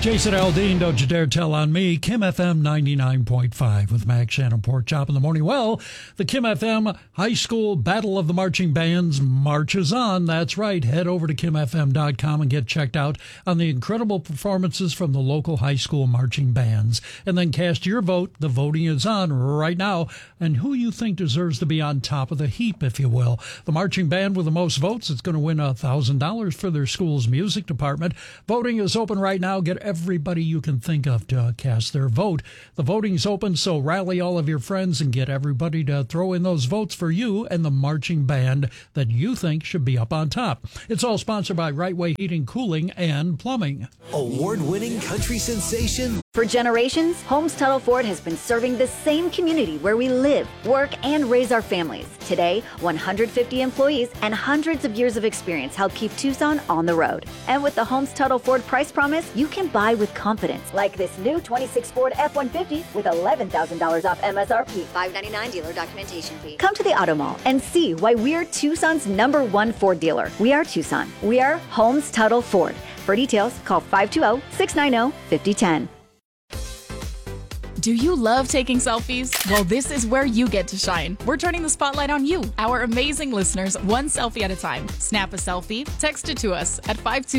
Jason Aldean, Don't You Dare Tell on Me. Kim FM 99.5 with Max Shannon Pork Chop in the morning. Well, the Kim FM High School Battle of the Marching Bands marches on. That's right. Head over to KimFM.com and get checked out on the incredible performances from the local high school marching bands. And then cast your vote. The voting is on right now. And who you think deserves to be on top of the heap, if you will. The marching band with the most votes is going to win $1,000 for their school's music department. Voting is open right now. Get everybody you can think of to cast their vote. The voting's open, so rally all of your friends and get everybody to throw in those votes for you and the marching band that you think should be up on top. It's all sponsored by Right Way Heating, Cooling, and Plumbing. Award-winning country sensation. For generations, Holmes Tuttle Ford has been serving the same community where we live, work, and raise our families. Today, 150 employees and hundreds of years of experience help keep Tucson on the road. And with the Holmes Tuttle Ford price promise, you can buy with confidence, like this new 26 Ford F-150 with $11,000 off MSRP. $599 dealer documentation fee. Come to the Auto Mall and see why we're Tucson's #1 Ford dealer. We are Tucson. We are Holmes Tuttle Ford. For details, call 520-690-5010. Do you love taking selfies? Well, this is where you get to shine. We're turning the spotlight on you, our amazing listeners, one selfie at a time. Snap a selfie, text it to us at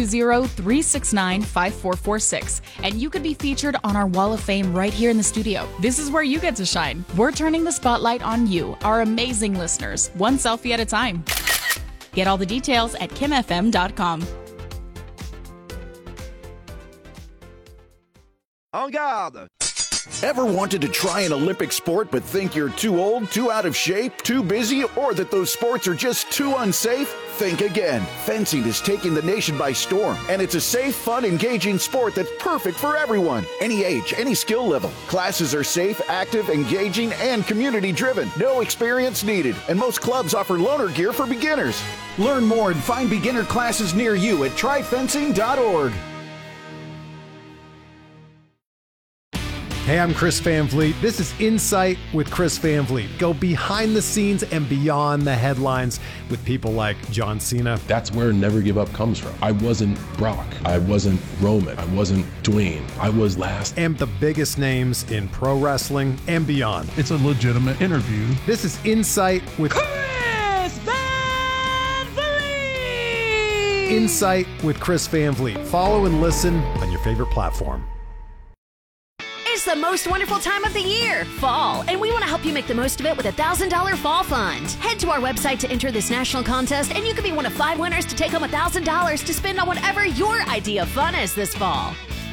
520-369-5446, and you could be featured on our Wall of Fame right here in the studio. This is where you get to shine. We're turning the spotlight on you, our amazing listeners, one selfie at a time. Get all the details at KimFM.com. En garde! Ever wanted to try an Olympic sport but think you're too old, too out of shape, too busy, or that those sports are just too unsafe? Think again. Fencing is taking the nation by storm, and it's a safe, fun, engaging sport that's perfect for everyone. Any age, any skill level. Classes are safe, active, engaging, and community-driven. No experience needed, and most clubs offer loaner gear for beginners. Learn more and find beginner classes near you at tryfencing.org. Hey, I'm Chris Van Vliet. This is Insight with Chris Van Vliet. Go behind the scenes and beyond the headlines with people like John Cena. That's where Never Give Up comes from. I wasn't Brock. I wasn't Roman. I wasn't Dwayne. I was last. And the biggest names in pro wrestling and beyond. It's a legitimate interview. This is Insight with Chris Van Vliet. Insight with Chris Van Vliet. Follow and listen on your favorite platform. It's the most wonderful time of the year, fall, and we want to help you make the most of it with a $1,000 fall fund. Head to our website to enter this national contest, and you could be one of 5 winners to take home $1,000 to spend on whatever your idea of fun is this fall.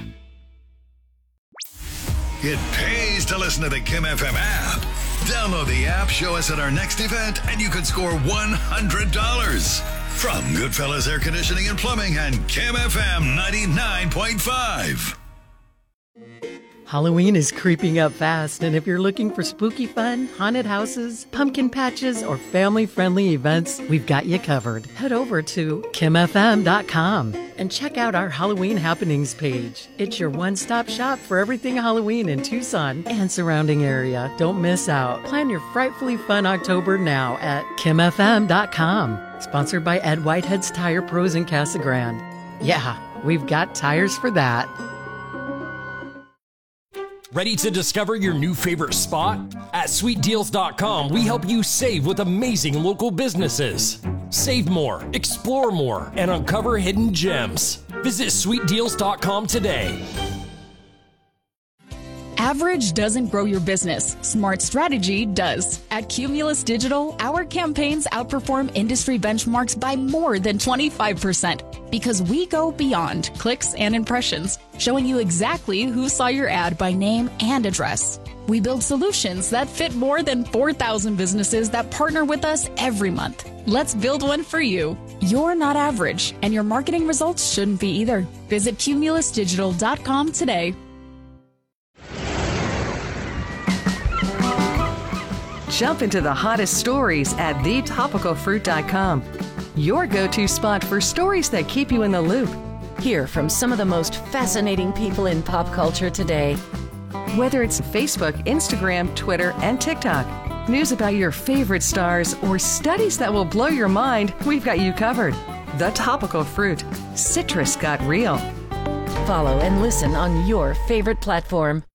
It pays to listen to the Kim FM app. Download the app, show us at our next event, and you could score $100. From Goodfellas Air Conditioning and Plumbing and Kim FM 99.5. Halloween is creeping up fast, and if you're looking for spooky fun, haunted houses, pumpkin patches, or family-friendly events, we've got you covered. Head over to KimFM.com and check out our Halloween happenings page. It's your one-stop shop for everything Halloween in Tucson and surrounding area. Don't miss out. Plan your frightfully fun October now at KimFM.com. Sponsored by Ed Whitehead's Tire Pros in Casa Grande. Yeah, we've got tires for that. Ready to discover your new favorite spot? At SweetDeals.com, we help you save with amazing local businesses. Save more, explore more, and uncover hidden gems. Visit SweetDeals.com today. Average doesn't grow your business. Smart strategy does. At Cumulus Digital, our campaigns outperform industry benchmarks by more than 25% because we go beyond clicks and impressions, showing you exactly who saw your ad by name and address. We build solutions that fit more than 4,000 businesses that partner with us every month. Let's build one for you. You're not average, and your marketing results shouldn't be either. Visit cumulusdigital.com today. Jump into the hottest stories at thetopicalfruit.com. Your go-to spot for stories that keep you in the loop. Hear from some of the most fascinating people in pop culture today. Whether it's Facebook, Instagram, Twitter, and TikTok, news about your favorite stars, or studies that will blow your mind, we've got you covered. The Topical Fruit. Citrus got real. Follow and listen on your favorite platform.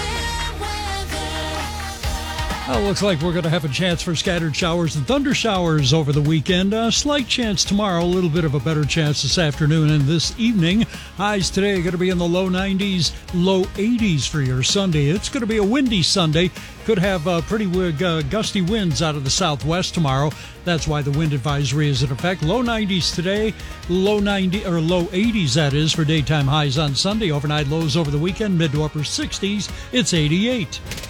Well, looks like we're going to have a chance for scattered showers and thunder showers over the weekend. A slight chance tomorrow, a little bit of a better chance this afternoon and this evening. Highs today are going to be in the low 90s, low 80s for your Sunday. It's going to be a windy Sunday. Could have pretty gusty winds out of the southwest tomorrow. That's why the wind advisory is in effect. Low 90s today, low 80s that is for daytime highs on Sunday. Overnight lows over the weekend, mid to upper 60s. It's 88.